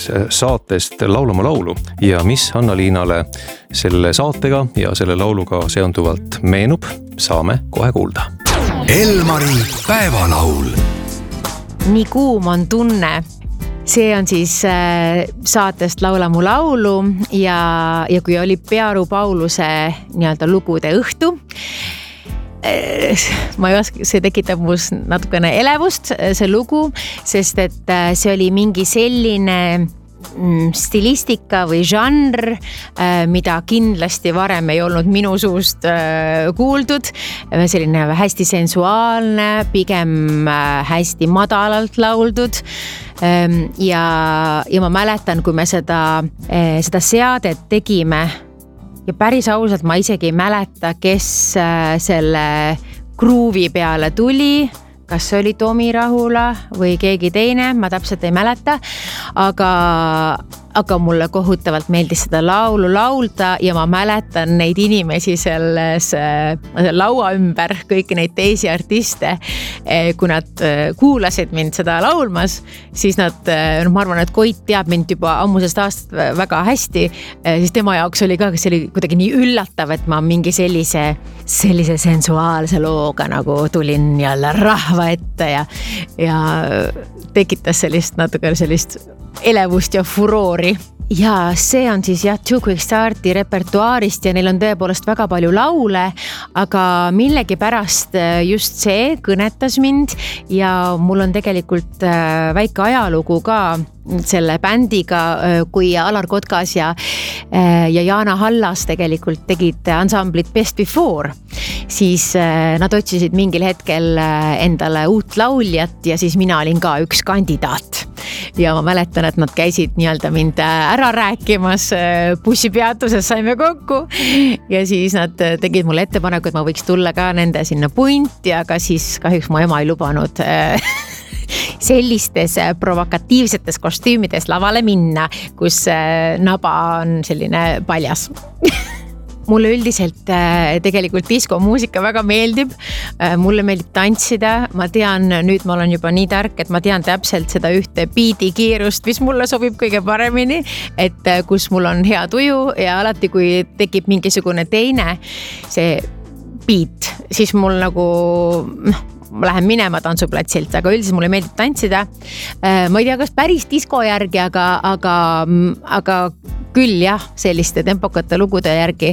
saatest Laulama laulu ja mis Hanna-Liinale selle saatega ja selle lauluga seonduvalt meenub, saame kohe kuulda. Elmari päevalaul. Nii kuum on tunne. See on siis saatest Laula mu laulu ja kui oli Pearu Pauluse nii-öelda lugude õhtu, ma ei oska, see tekitab mus natukene elevust, see lugu, sest et see oli mingi selline stilistika või žanr, mida kindlasti varem ei olnud minu suust kuuldud. Selline hästi sensuaalne, pigem hästi madalalt lauldud. Ja ma mäletan, kui me seda seadet tegime ja päris ausalt ma isegi ei mäleta, kes selle gruuvi peale tuli, kas see oli Tomi Rahula või keegi teine, ma täpselt ei mäleta, aga mulle kohutavalt meeldis seda laulu laulda ja ma mäletan neid inimesi selles laua ümber, kõiki neid teisi artiste, kui nad kuulasid mind seda laulmas, siis nad, ma arvan, et Koit teab mind juba ammusest aastast väga hästi, siis tema jaoks oli ka, see oli kuidagi nii üllatav, et ma mingi sellise sensuaalse looga nagu tulin jälle rahva ette ja tekitas natuke sellist elevust ja furoori. Ja see on siis Too Quick Starti repertuaarist ja neil on tõepoolest väga palju laule, aga millegipärast just see kõnetas mind ja mul on tegelikult väike ajalugu ka selle bändiga, kui Alar Kotkas ja Jaana Hallas tegelikult tegid ansamblit Best Before, siis nad otsisid mingil hetkel endale uut lauljat ja siis mina olin ka üks kandidaat. Ja ma mäletan, et nad käisid nii-öelda mind ära rääkimas, bussipeatuses saime kokku ja siis nad tegid mulle ettepaneku, et ma võiks tulla ka nende sinna punti, aga siis kahjuks mu ema ei lubanud sellistes provokatiivsetes kostüümides lavale minna, kus naba on selline paljas. Mulle üldiselt tegelikult diskomuusika väga meeldib, mulle meeldib tantsida, ma tean, nüüd ma olen juba nii tark, et ma tean täpselt seda ühte beati kiirust, mis mulle sobib kõige paremini, et kus mul on hea tuju ja alati kui tekib mingisugune teine see beat, siis mul nagu ma lähen minema tantsuplatsilt, aga üldiselt mulle meeldib tantsida. Ma ei tea, kas päris disko järgi, aga küll jah, selliste tempokate lugude järgi.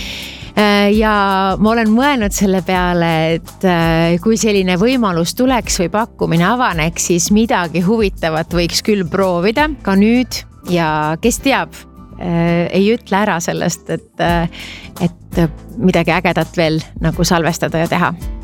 Ja ma olen mõelnud selle peale, et kui selline võimalus tuleks või pakkumine avaneks, siis midagi huvitavat võiks küll proovida ka nüüd ja kes teab, ei ütle ära sellest, et midagi ägedat veel nagu salvestada ja teha.